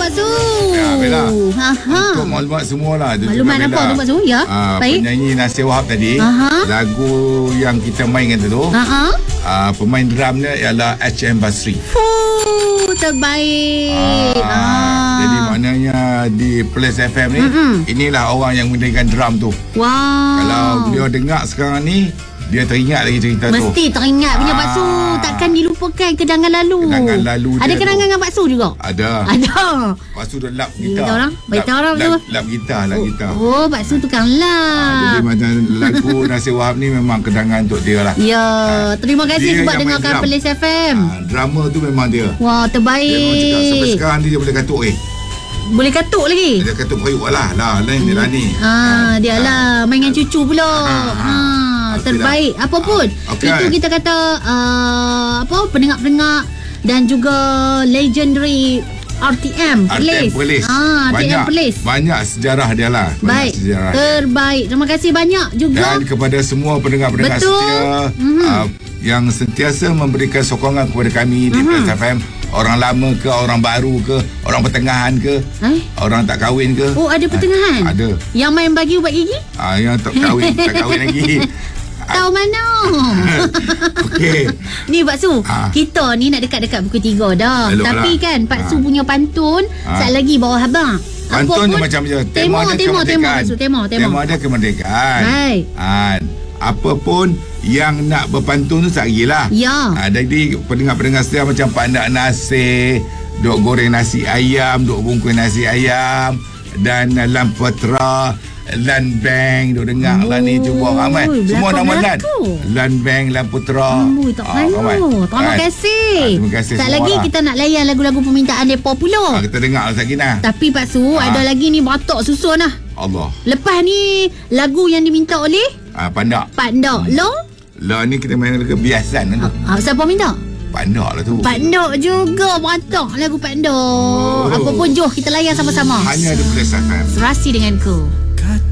Pak Su. Ya, Bella. Ha. Untuk maklumat semualah. Maklumat apa tu Pak Su? Ya. Baik. Penyanyi Nasir Wahab tadi. Lagu yang kita mainkan tu. Pemain drumnya ialah HM Basri. Terbaik. Jadi maknanya di Plus FM ni, inilah orang yang mendirikan drum tu. Wow. Kalau beliau dengar sekarang ni, dia teringat lagi cerita tu. Mesti teringat punya Pak Su. Takkan dilupakan kenangan lalu. Kenangan lalu. Ada kenangan dengan Pak Su juga? Ada. Pak Su dah lap gitar. Beritahu orang tu. Lap gitar. Oh, Pak Su tukang lap. Jadi macam lagu Nasir Wahab ni memang kenangan untuk dia lah. Ya, terima kasih sebab dengarkan Plus FM. Drama tu memang dia. Wah, terbaik. Dia memang cakap sampai sekarang dia boleh katuk Boleh katuk lagi? Dia katuk periuk lah. Lain dia lah ni. Dia lah main dengan cucu pula. Terbaik. Apa pun itu kita kata pendengar-pendengar dan juga legendary RTM Police. RTM Police. Banyak sejarah dia lah. Baik. Terbaik. Terima kasih banyak juga. Dan kepada semua pendengar-pendengar setia yang sentiasa memberikan sokongan kepada kami di Plus FM. Orang lama ke, orang baru ke, orang pertengahan ke, orang tak kahwin ke. Oh, ada pertengahan? Ada. Yang main bagi ubat gigi? Yang tak kahwin lagi. Tahu mana? Okey. Ni Pak Su, kita ni nak dekat-dekat pukul 3 dah. Elok tapi lah. Kan Pak Su punya pantun sekejap lagi bawah abang. Pantun je macam tema dia kemerdekaan. Hai. Apa pun yang nak berpantun tu tak gilah. Ya. Jadi pendengar-pendengar setia macam Pak Ndak Nasir, duk goreng nasi ayam, duk bungkus nasi ayam, dan Lan Putra, Lan Bank, duk dengar lah ni, cuba ramai. Semua nama Lan. Lan Bank, Lan Putra. Tak malu. Terima kasih. Terima kasih. Tak lagi kita nak layan lagu-lagu permintaan depa pula. Kita dengar lah Sakinah. Tapi Pak Su, ada lagi ni batok susun lah. Allah. Lepas ni lagu yang diminta oleh Pandak. Lo ni kita main lagu kebiasaan tu. Siapa minta? Pandak lah tu. Pandak juga batok lagu Pandak. Apa pun jom kita layan sama-sama. Hanya ada Plus FM. Serasi denganku.